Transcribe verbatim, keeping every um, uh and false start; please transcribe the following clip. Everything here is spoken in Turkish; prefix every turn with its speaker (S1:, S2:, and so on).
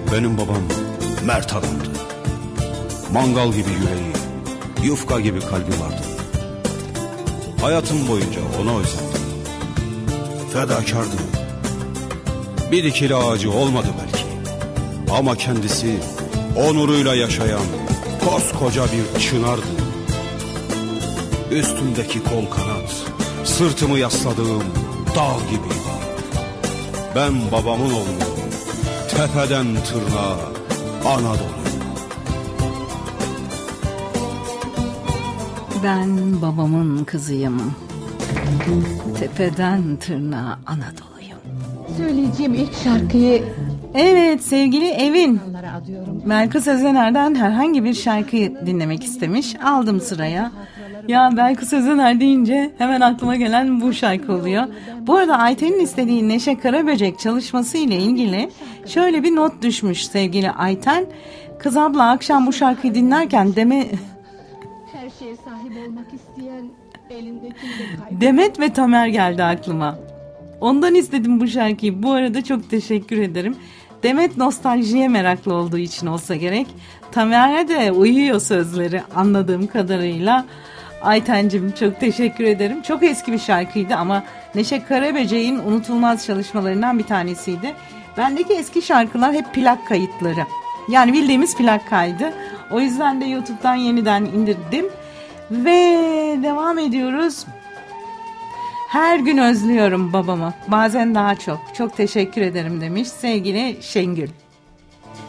S1: Benim babam mert adamdı. Mangal gibi yüreği, yufka gibi kalbi vardı. Hayatım boyunca ona özendim. Fedakardı. Bir dikili ağacı olmadı belki, ama kendisi onuruyla yaşayan koskoca bir çınardı. Üstümdeki kol kanat, sırtımı yasladığım dağ gibi. Ben babamın oğluyum, tepeden tırnağa Anadolu.
S2: Ben babamın kızıyım, tepeden tırnağa Anadolu'yum.
S3: Söyleyeceğim ilk şarkıyı...
S2: Evet sevgili Evin, Belkıs Özener'den herhangi bir şarkıyı dinlemek istemiş. Aldım sıraya. Ya Belkıs Özener deyince hemen aklıma gelen bu şarkı oluyor. Bu arada Ayten'in istediği Neşe Karaböcek çalışması ile ilgili şöyle bir not düşmüş sevgili Ayten. Kız abla akşam bu şarkıyı dinlerken deme...
S3: Her şeye sahip olmak isteyen elindekini de kaybeder.
S2: Demet ve Tamer geldi aklıma. Ondan istedim bu şarkıyı. Bu arada çok teşekkür ederim. Demet nostaljiye meraklı olduğu için olsa gerek. Tamer'e de uyuyor sözleri anladığım kadarıyla. Aytencim çok teşekkür ederim. Çok eski bir şarkıydı ama Neşe Karaböcek'in unutulmaz çalışmalarından bir tanesiydi. Bendeki eski şarkılar hep plak kayıtları. Yani bildiğimiz plak kaydı. O yüzden de YouTube'dan yeniden indirdim. Ve devam ediyoruz. Her gün özlüyorum babamı. Bazen daha çok. Çok teşekkür ederim demiş sevgili Şengül.